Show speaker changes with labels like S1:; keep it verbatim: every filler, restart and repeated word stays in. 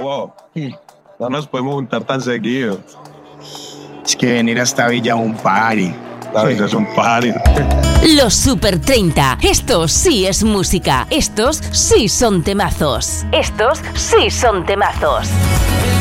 S1: wow. No nos podemos juntar tan seguido.
S2: Es que venir hasta Villa es un party.
S1: La Villa es un party.
S3: Los Super treinta. Esto sí es música. Estos sí son temazos. Estos sí son temazos.